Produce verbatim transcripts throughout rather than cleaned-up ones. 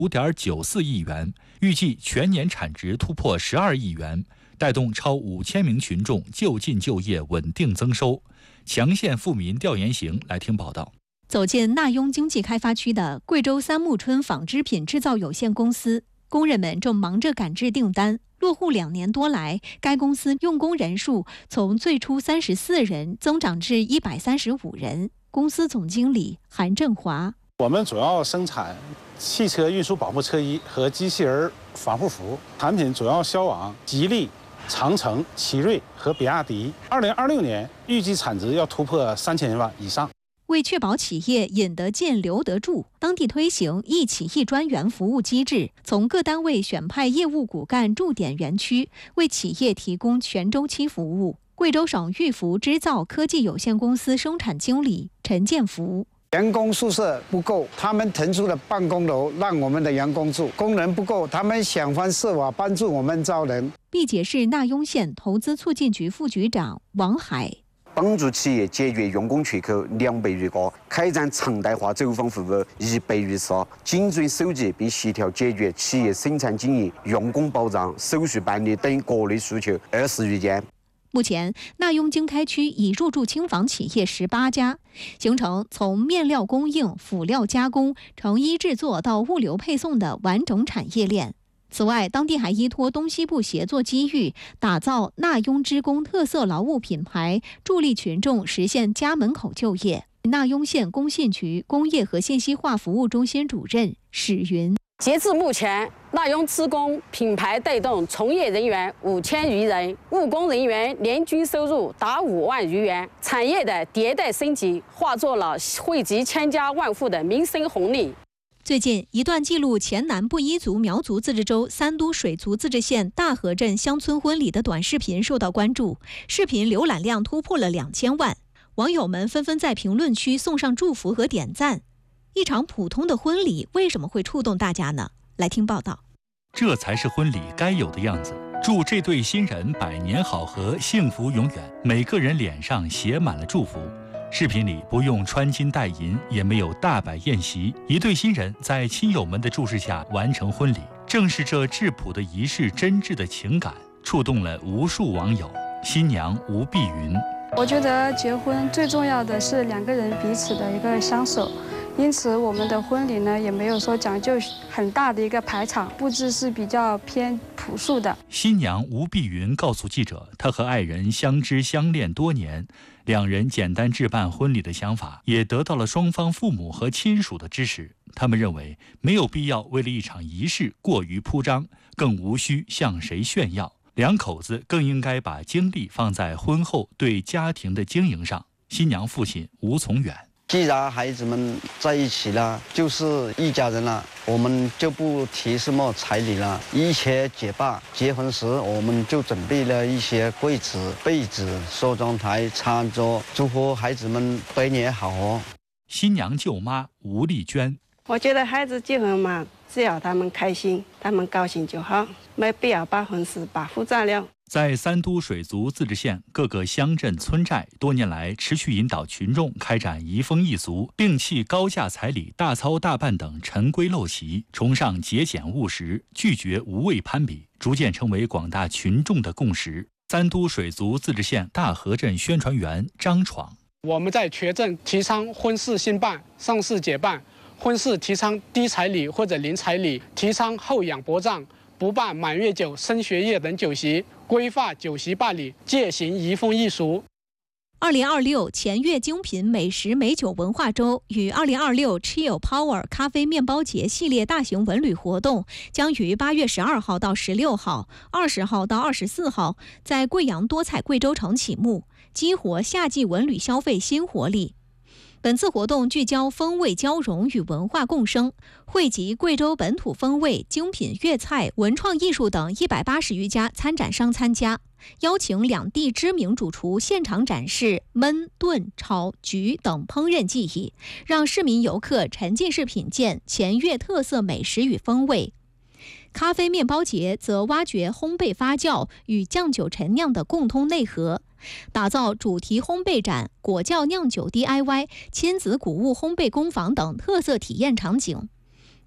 五点九四亿元，预计全年产值突破十二亿元，带动超五千名群众就近就业，稳定增收。强县富民调研行，来听报道。 走进纳雍经济开发区的贵州三木春纺织品制造有限公司，工人们正忙着赶制订单。落户两年多来，该公司用工人数从最初三十四人增长至一百三十五人。公司总经理韩振华： 我们主要生产汽车运输保护车衣和机器人防护服，产品主要销往吉利、长城、奇瑞和比亚迪。二零二六年预计产值要突破三千万以上。 为确保企业引得进、留得住，当地推行一企一专员服务机制，从各单位选派业务骨干驻点园区，为企业提供全周期服务。贵州省玉福织造科技有限公司生产经理陈建福： 员工宿舍不够，他们腾出了办公楼让我们的员工住；工人不够，他们想方设法帮助我们招人。 毕节市纳雍县投资促进局副局长王海： 帮助企业解决用工缺口两倍于高，开展常态化走访服务一倍于次，精准收集并协调解决企业生产经营、用工保障、手续办理等各类诉求二十余件。 目前，纳雍经开区已入驻轻纺企业十八家，形成从面料供应、辅料加工、成衣制作到物流配送的完整产业链。此外，当地还依托东西部协作机遇，打造纳雍织工特色劳务品牌，助力群众实现家门口就业。纳雍县工信局工业和信息化服务中心主任史云： 截至目前，纳雍织工品牌带动从业人员五千余人，务工人员年均收入达五万余元。产业的迭代升级，化作了惠及千家万户的民生红利。 最近，一段记录前南布依族苗族自治州三都水族自治县大河镇乡村婚礼的短视频受到关注，视频浏览量突破了两千万，网友们纷纷在评论区送上祝福和点赞。一场普通的婚礼为什么会触动大家呢？来听报道。 这才是婚礼该有的样子。祝这对新人百年好合，幸福永远。每个人脸上写满了祝福。视频里不用穿金戴银，也没有大摆宴席，一对新人在亲友们的注视下完成婚礼。正是这质朴的仪式，真挚的情感，触动了无数网友。新娘吴碧云： 我觉得结婚最重要的是两个人彼此的一个相守。因此，我们的婚礼呢，也没有说讲究很大的一个排场，布置是比较偏朴素的。 新娘吴碧云告诉记者，她和爱人相知相恋多年，两人简单置办婚礼的想法，也得到了双方父母和亲属的支持。他们认为，没有必要为了一场仪式过于铺张，更无需向谁炫耀。两口子更应该把精力放在婚后对家庭的经营上。新娘父亲吴从远： 既然孩子们在一起了，就是一家人了，我们就不提什么彩礼了，一切结罢。结婚时，我们就准备了一些柜子、被子、梳妆台、餐桌，祝福孩子们百年好合。 新娘舅妈吴丽娟： 我觉得孩子结婚嘛，只要他们开心，他们高兴就好，没必要把婚事把复杂了。 在三都水族自治县各个乡镇村寨，多年来持续引导群众开展移风易俗，摒弃高价彩礼、大操大办等陈规陋习，崇尚节俭务实，拒绝无谓攀比，逐渐成为广大群众的共识。三都水族自治县大河镇宣传员张闯： 我们在全镇提倡婚事兴办、丧事解办，婚事提倡低彩礼或者零彩礼，提倡厚养薄葬，不办满月酒、升学宴等酒席，规范酒席办理，戒行移风易俗。 二零二六前粤精品美食美酒文化周与二零二六 Chill Power 咖啡面包节系列大型文旅活动将于八月十二号到十六号、二十号到二十四号在贵阳多彩贵州城启幕，激活夏季文旅消费新活力。本次活动聚焦风味交融与文化共生，汇集贵州本土风味、精品粤菜、文创艺术等一百八十余家参展商参加，邀请两地知名主厨现场展示焖、炖、炒、焗等烹饪技艺，让市民游客沉浸式品鉴黔粤特色美食与风味。咖啡面包节则挖掘烘焙发酵与酱酒陈酿的共通内核，打造主题烘焙展、果窖酿酒 D I Y、亲子谷物烘焙工坊等特色体验场景。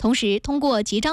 同时，通过集章